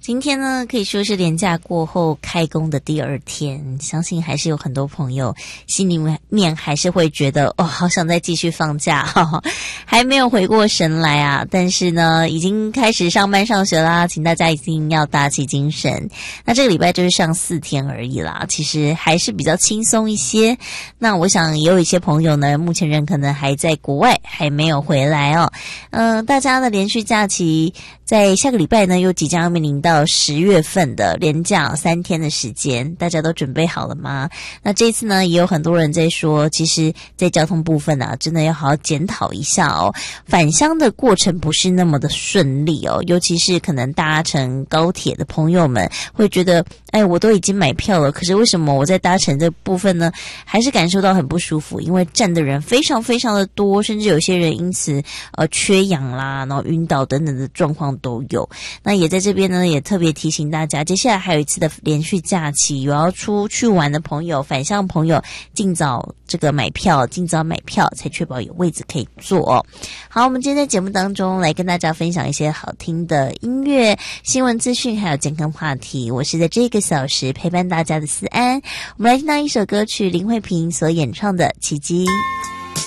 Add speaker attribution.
Speaker 1: 今天呢，可以说是连假过后开工的第二天，相信还是有很多朋友心里面还是会觉得好想再继续放假还没有回过神来啊。但是呢，已经开始上班上学啦，请大家一定要打起精神。那这个礼拜就是上4天而已啦，其实还是比较轻松一些。那我想也有一些朋友呢，目前人可能还在国外，还没有回来哦。大家的连续假期在下个礼拜呢，又即将要面临到10月份的连假3天的时间，大家都准备好了吗？那这次呢，也有很多人在说，其实在交通部分啊，真的要好好检讨一下哦。返乡的过程不是那么的顺利哦，尤其是可能搭乘高铁的朋友们会觉得，我都已经买票了，可是为什么我在搭乘这部分呢，还是感受到很不舒服？因为站的人非常非常的多，甚至有些人因此缺氧啦，然后晕倒等等的状况都有。那也在这边呢，也特别提醒大家，接下来还有一次的连续假期，有要出去玩的朋友，返乡朋友，尽早买票才确保有位置可以坐哦。好，我们今天在节目当中来跟大家分享一些好听的音乐、新闻资讯还有健康话题。我是在这个小时陪伴大家的思安。我们来听到一首歌曲，林慧萍所演唱的《奇迹》。